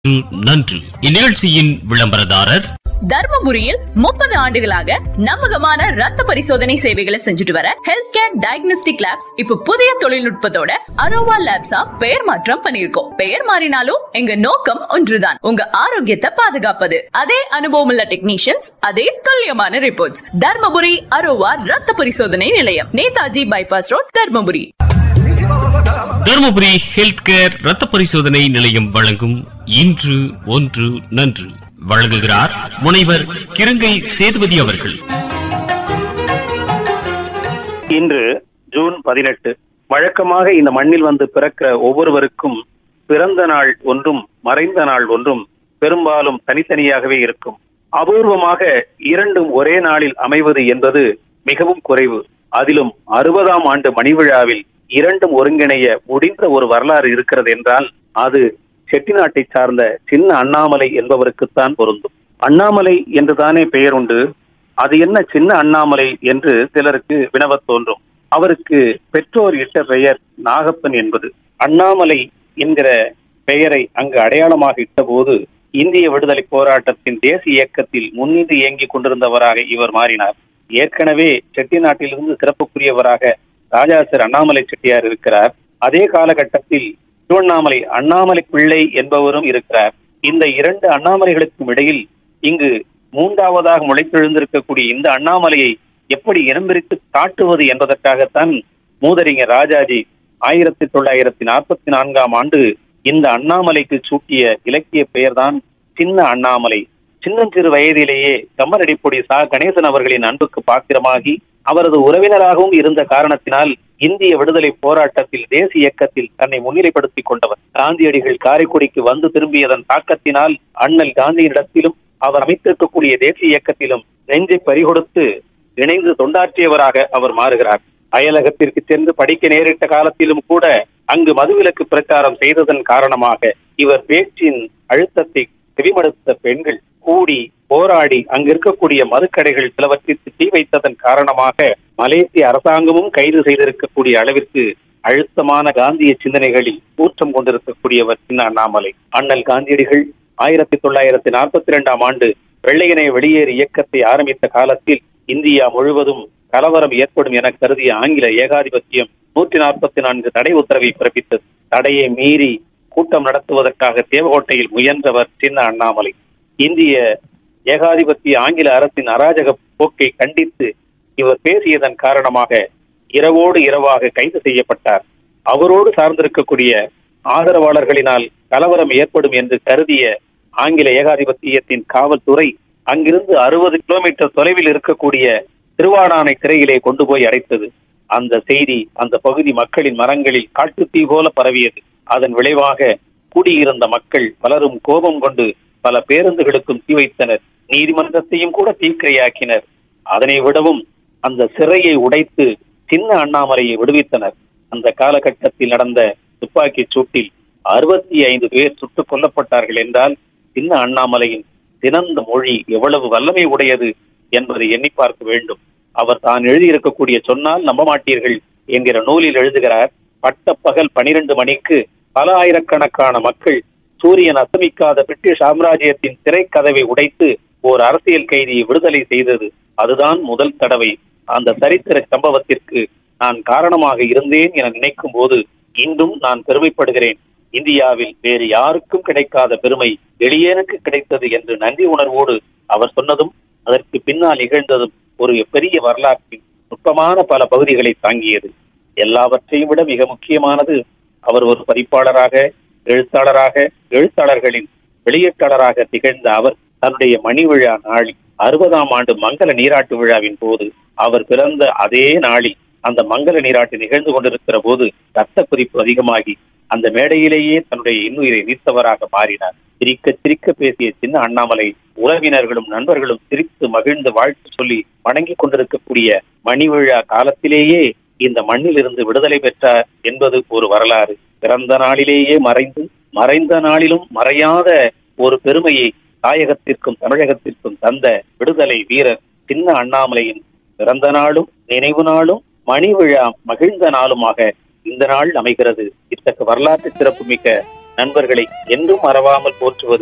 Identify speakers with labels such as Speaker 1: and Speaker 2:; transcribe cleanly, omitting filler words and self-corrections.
Speaker 1: நன்று. இந்நிகழ்ச்சியின் விளம்பரதாரர்
Speaker 2: தர்மபுரியில் 30 ஆண்டுகளாக நம்பகமான ரத்த பரிசோதனை சேவைகளை செஞ்சுட்டு வர ஹெல்த் கேர் டயக்னோஸ்டிக் லேப்ஸ் இப்ப புதிய தொழில்நுட்பத்தோட அரோவா லேப்ஸா பெயர் மாற்றம் பண்ணிருக்கோம். பெயர் மாறினாலும் எங்க நோக்கம் ஒன்றுதான், உங்க ஆரோக்கியத்தை பாதுகாப்பது. அதே அனுபவம் உள்ள டெக்னீஷியன்ஸ், அதே துல்லியமான ரிப்போர்ட்ஸ். தர்மபுரி அரோவா ரத்த பரிசோதனை நிலையம், Netaji bypass road, Dharmapuri.
Speaker 1: Dharmapuri health care ரத்த பரிசோதனை நிலையம் வழங்கும் இன்று ஒன்று நன்று. வழங்குகிறார் முனைவர் கிருங்கை சேதுபதி அவர்கள்.
Speaker 3: இன்று ஜூன் 18. வழக்கமாக இந்த மண்ணில் வந்து பிறக்கிற ஒவ்வொருவருக்கும் பிறந்த நாள் ஒன்றும் மறைந்த நாள் ஒன்றும் பெரும்பாலும் தனித்தனியாகவே இருக்கும். அபூர்வமாக இரண்டும் ஒரே நாளில் அமைவது என்பது மிகவும் குறைவு. அதிலும் 60ஆம் ஆண்டு மணிவிழாவில் இரண்டும் ஒருங்கிணைய முடிந்த ஒரு வரலாறு இருக்கிறது என்றால் அது செட்டிநாட்டை சார்ந்த சின்ன அண்ணாமலை என்பவருக்குத்தான் பொருந்தும். அண்ணாமலை என்றுதானே பெயர் உண்டு, அது என்ன சின்ன அண்ணாமலை என்று சிலருக்கு வினவத் தோன்றும். அவருக்கு பெற்றோர் இட்ட பெயர் நாகப்பன் என்பது. அண்ணாமலை என்கிற பெயரை அங்கு அடையாளமாக இட்ட போது இந்திய விடுதலை போராட்டத்தின் தேசிய இயக்கத்தில் முன்னின்று இயங்கிக் கொண்டிருந்தவராக இவர் மாறினார். ஏற்கனவே செட்டிநாட்டிலிருந்து சிறப்புக்குரியவராக ராஜாசர் அண்ணாமலை செட்டியார் இருக்கிறார். அதே காலகட்டத்தில் திருவண்ணாமலை அண்ணாமலை பிள்ளை என்பவரும் இருக்கிறார். இந்த இரண்டு அண்ணாமலைகளுக்கும் இடையில் இங்கு மூன்றாவதாக முளைத்தெழுந்திருக்கக்கூடிய இந்த அண்ணாமலையை எப்படி இனம் பிரித்து காட்டுவது என்பதற்காகத்தான் மூதறிஞர் ராஜாஜி 1944ஆம் ஆண்டு இந்த அண்ணாமலைக்கு சூட்டிய இலக்கிய பெயர்தான் சின்ன அண்ணாமலை. சின்னஞ்சிறு வயதிலேயே கம்மரடிப்பொடி சா கணேசன் அவர்களின் அன்புக்கு பாத்திரமாகி அவரது உறவினராகவும் இருந்த காரணத்தினால் இந்திய விடுதலை போராட்டத்தில் தேசிய இயக்கத்தில் தன்னை முன்னிலைப்படுத்திக் கொண்டவர். காந்தியடிகள் காரைக்குடிக்கு வந்து திரும்பியதன் தாக்கத்தினால் அண்ணல் காந்தியினிடத்திலும் அவர் அமைத்திருக்கக்கூடிய தேசிய இயக்கத்திலும் நெஞ்சை பறிகொடுத்து இணைந்து தொண்டாற்றியவராக அவர் மாறுகிறார். அயலகத்திற்கு சென்று படிக்க நேரிட்ட காலத்திலும் கூட அங்கு மதுவிலக்கு பிரச்சாரம் செய்ததன் காரணமாக இவர் பேச்சின் அழுத்தத்தை செவிமடுத்த பெண்கள் கூடி போராடி அங்கு இருக்கக்கூடிய மதுக்கடைகள் சிலவற்றிற்கு தீ வைத்ததன் காரணமாக மலேசிய அரசாங்கமும் கைது செய்திருக்கக்கூடிய அளவிற்கு அழுத்தமான காந்திய சிந்தனைகளில் ஊற்றம் கொண்டிருக்கக்கூடியவர் சின்ன அண்ணாமலை. அண்ணல் காந்தியடிகள் 1942ஆம் ஆண்டு வெள்ளையனை வெளியேறு இயக்கத்தை ஆரம்பித்த காலத்தில் இந்தியா முழுவதும் கலவரம் ஏற்படும் என கருதிய ஆங்கில ஏகாதிபத்தியம் 144 தடை உத்தரவை பிறப்பித்தது. தடையை மீறி கூட்டம் நடத்துவதற்காக தேவகோட்டையில் முயன்றவர் சின்ன அண்ணாமலை. இந்திய ஏகாதிபத்திய ஆங்கில அரசின் அராஜக போக்கை கண்டித்து இவர் பேசியதன் காரணமாக இரவோடு இரவாக கைது செய்யப்பட்டார். அவரோடு சார்ந்திருக்கக்கூடிய ஆதரவாளர்களினால் கலவரம் ஏற்படும் என்று கருதிய ஆங்கில ஏகாதிபத்தியத்தின் காவல்துறை அங்கிருந்து 60 கிலோமீட்டர் தொலைவில் இருக்கக்கூடிய திருவாடானை சிறையிலே கொண்டு போய் அடைத்தது. அந்த செய்தி அந்த பகுதி மக்களின் மனங்களில் காட்டுத்தீ போல பரவியது. அதன் விளைவாக கூடியிருந்த மக்கள் பலரும் கோபம் கொண்டு பல பேருந்துகளுக்கும் தீ வைத்தனர். நீதிமன்றத்தையும் கூட தீக்கிரையாக்கினர். அதனை விடவும் அந்த சிறையை உடைத்து சின்ன அண்ணாமலையை விடுவித்தனர். அந்த காலகட்டத்தில் நடந்த துப்பாக்கி சூட்டில் 65 பேர் சுட்டுக் கொல்லப்பட்டார்கள் என்றால் சின்ன அண்ணாமலையின் சினந்த மொழி எவ்வளவு வல்லமை உடையது என்பதை எண்ணி பார்க்க வேண்டும். அவர் தான் எழுதியிருக்கக்கூடிய சொன்னால் நம்ப மாட்டீர்கள் என்கிற நூலில் எழுதுகிறார், பட்டப்பகல் 12 மணிக்கு பல ஆயிரக்கணக்கான மக்கள் சூரியன் அஸ்தமிக்காத பிரிட்டிஷ் சாம்ராஜ்யத்தின் திரைக்கதவை உடைத்து ஓர் அரசியல் கைதியை விடுதலை செய்தது. அதுதான் முதல் தடவை. அந்த சரித்திர சம்பவத்திற்கு நான் காரணமாக இருந்தேன் என நினைக்கும் போது இன்றும் நான் பெருமைப்படுகிறேன். இந்தியாவில் வேறு யாருக்கும் கிடைக்காத பெருமை எளியனுக்கு கிடைத்தது என்று நன்றி உணர்வோடு அவர் சொன்னதும் அதற்கு பின்னால் நிகழ்ந்ததும் ஒரு பெரிய வரலாற்றின் நுட்பமான பல பகுதிகளை தாங்கியது. எல்லாவற்றையும் விட மிக முக்கியமானது, அவர் ஒரு பதிப்பாளராக, எழுத்தாளராக, எழுத்தாளர்களின் வெளியீட்டாளராக திகழ்ந்த அவர் தன்னுடைய மணிவிழா நாளில் 60ஆம் ஆண்டு மங்கள நீராட்டு விழாவின் போது அவர் பிறந்த அதே நாளில் அந்த மங்கள நீராட்டு நிகழ்ந்து கொண்டிருக்கிற போது ரத்த குறிப்பு அதிகமாகி அந்த மேடையிலேயே தன்னுடைய இன்னுயிரை நீத்தவராக மாறினார். சிரிக்க சிரிக்க பேசிய சின்ன அண்ணாமலை உறவினர்களும் நண்பர்களும் சிரித்து மகிழ்ந்து வாழ்த்து சொல்லி வணங்கி கொண்டிருக்கக்கூடிய மணிவிழா காலத்திலேயே இந்த மண்ணில் இருந்து விடுதலை பெற்றார் என்பது ஒரு வரலாறு. பிறந்த நாளிலேயே மறைந்த நாளிலும் மறையாத ஒரு பெருமையை தாயகத்திற்கும் தமிழகத்திற்கும் தந்த விடுதலை வீரர் சின்ன அண்ணாமலையின் பிறந்த நாளும் நினைவு நாளும் மணிவிழா மகிழ்ந்த நாளுமாக இந்த நாள் அமைகிறது. இத்தகைய வரலாற்று சிறப்பு மிக்க நண்பர்களை என்றும் மறவாமல் போற்றுவது